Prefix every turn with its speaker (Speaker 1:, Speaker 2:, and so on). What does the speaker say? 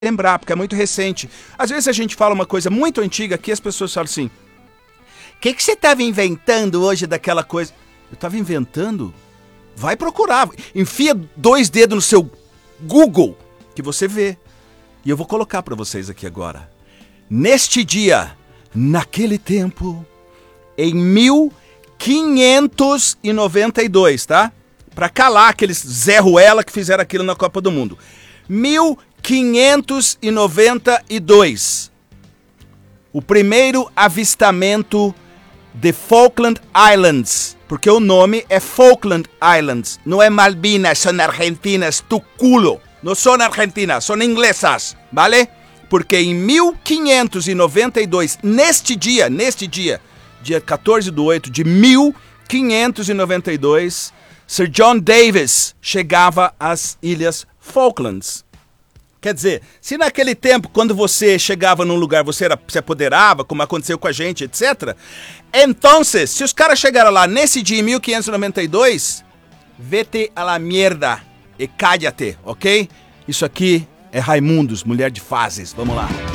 Speaker 1: lembrar, porque é muito recente. Às vezes a gente fala uma coisa muito antiga que as pessoas falam assim: o que você estava inventando hoje daquela coisa? Eu estava inventando? Vai procurar. Enfia 2 dedos no seu Google que você vê. E eu vou colocar para vocês aqui agora. Neste dia, naquele tempo, em 1592, tá? Para calar aqueles Zé Ruela que fizeram aquilo na Copa do Mundo. 1592. O primeiro avistamento de Falkland Islands. Porque o nome é Falkland Islands. Não é Malvinas, são argentinas, tu culo. Não são argentinas, são inglesas, vale? Porque em 1592, neste dia, dia 14/8 de 1592, Sir John Davis chegava às Ilhas Falklands. Quer dizer, se naquele tempo, quando você chegava num lugar, você se apoderava, como aconteceu com a gente, etc. Então, se os caras chegaram lá nesse dia, em 1592, vete a la mierda e cállate, ok? Isso aqui é Raimundos, Mulher de Fases. Vamos lá.